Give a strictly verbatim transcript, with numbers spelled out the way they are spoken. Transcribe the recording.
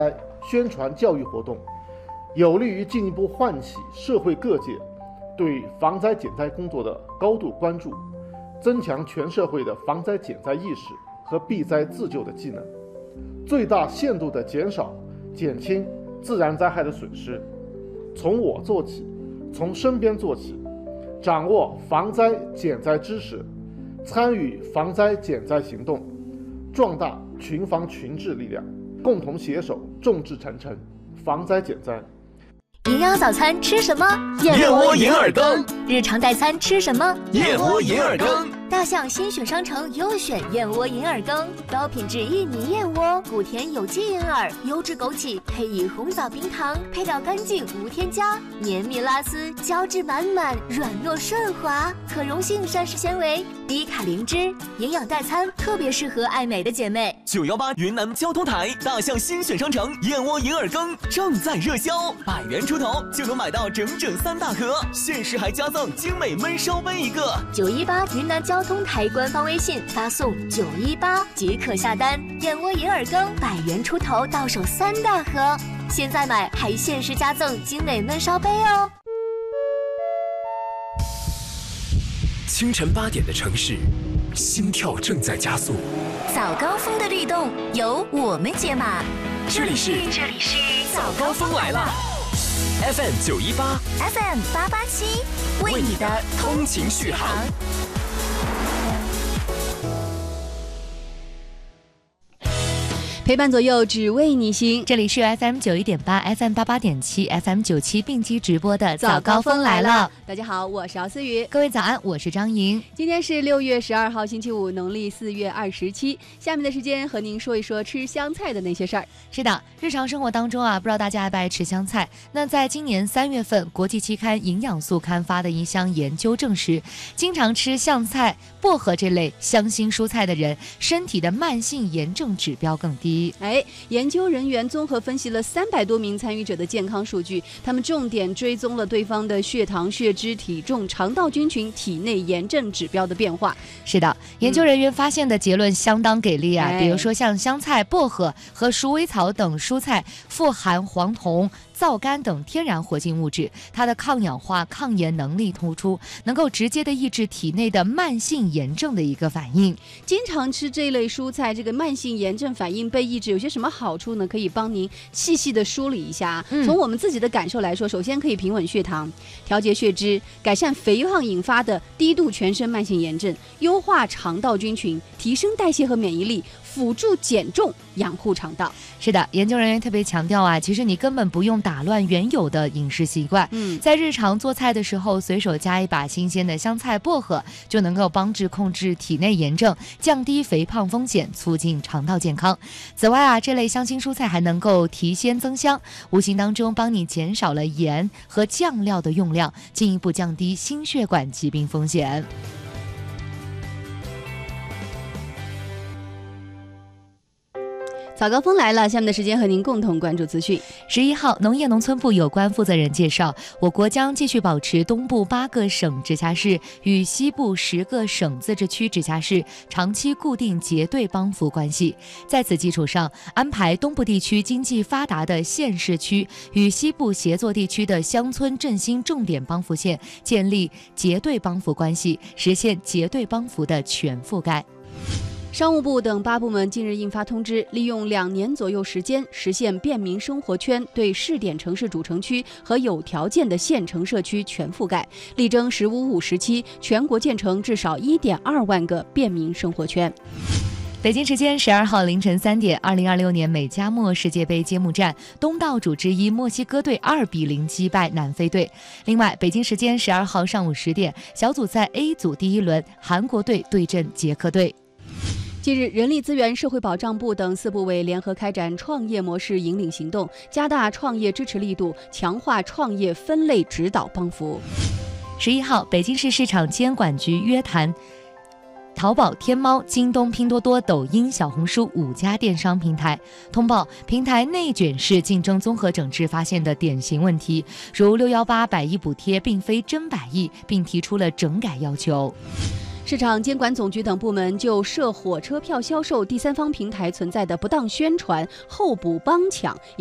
宣传教育活动，有利于进一步唤起社会各界对防灾减灾工作的高度关注，增强全社会的防灾减灾意识和避灾自救的技能，最大限度地减少、减轻自然灾害的损失。从我做起，从身边做起，掌握防灾减灾知识，参与防灾减灾行动，壮大群防群治力量，共同携手众志成城，防灾减灾。 营养早餐吃什么？ 燕窝银耳羹。 日常代餐吃什么？ 燕窝银耳羹。 大象新选商城优选燕窝银耳羹，高品质印尼燕窝，谷甜有机银耳，优质枸杞，配以红枣冰糖，配料干净无添加，绵密拉丝，胶质满满，软糯顺滑，可溶性膳食纤维，低卡零脂，营养代餐特别适合爱美的姐妹。 九幺八云南交通台大象新选商城燕窝银耳羹正在热销，百元出头就能买到整整三大盒，限时还加赠精美焖烧杯一个。 九一八云南交通台官方微信发送九一八即可下单，燕窝银耳羹百元出头到手三大盒，现在买还限时加赠精美焖烧杯哦。 清晨八点的城市，心跳正在加速， 早高峰的律动由我们解码。 这里是这里是早高峰来了 ，F M 九一八 ，F M 八八七，为你的通勤续航。 陪伴左右，只为你行。 这里是 F M 九一点八 ，F M 八八点七 ，F M 九七并机直播的早高峰来了。 大家好，我是敖思雨。 各位早安，我是张莹。 今天是六月十二号，星期五，农历四月二十七。下面的时间和您说一说吃香菜的那些事儿。 是的，日常生活当中啊，不知道大家爱不爱吃香菜？那在今年三月份，国际期刊《营养素》刊发的一项研究证实，经常吃香菜、薄荷这类香辛蔬菜的人，身体的慢性炎症指标更低。 哎，研究人员综合分析了三百多名参与者的健康数据，他们重点追踪了对方的血糖、血脂、体重、肠道菌群、体内炎症指标的变化。 是的，研究人员发现的结论相当给力啊！ 嗯、 比如说像香菜、薄荷和鼠尾草等蔬菜，富含黄酮、皂苷等天然活性物质，它的抗氧化、抗炎能力突出，能够直接的抑制体内的慢性炎症的一个反应。 经常吃这类蔬菜，这个慢性炎症反应被抑制，有些什么好处呢？可以帮您细细的梳理一下。嗯、从我们自己的感受来说，首先可以平稳血糖，调节血脂，改善肥胖引发的低度全身慢性炎症，优化肠道菌群，提升代谢和免疫力，辅助减重，养护肠道。 是的，研究人员特别强调啊，其实你根本不用打乱原有的饮食习惯， 嗯， 在日常做菜的时候，随手加一把新鲜的香菜、薄荷，就能够帮助控制体内炎症，降低肥胖风险，促进肠道健康。此外啊，这类香辛蔬菜还能够提鲜增香，无形当中帮你减少了盐和酱料的用量，进一步降低心血管疾病风险。 早高峰来了，下面的时间和您共同关注资讯。 十一号，农业农村部有关负责人介绍，我国将继续保持东部八个省直辖市与西部十个省自治区直辖市长期固定结对帮扶关系，在此基础上，安排东部地区经济发达的县市区与西部协作地区的乡村振兴重点帮扶县建立结对帮扶关系，实现结对帮扶的全覆盖。 商务部等八部门近日印发通知，利用两年左右时间，实现便民生活圈对试点城市主城区和有条件的县城社区全覆盖，力争“十五五”时期全国建成至少 一点二万个便民生活圈。 北京时间十二号凌晨三点，二零二六年美加墨世界杯揭幕战，东道主之一墨西哥队二比零击败南非队。另外，北京时间十二号上午十点，小组赛 A 组第一轮，韩国队对阵捷克队。 近日，人力资源社会保障部等四部委联合开展创业模式引领行动，加大创业支持力度，强化创业分类指导帮扶。 十一号，北京市市场监管局约谈淘宝、天猫、京东、拼多多、抖音、小红书五家电商平台，通报平台内卷是竞争综合整治发现的典型问题，如六一八百亿补贴并非真百亿，并提出了整改要求。 市场监管总局等部门就涉火车票销售第三方平台存在的不当宣传、候补帮抢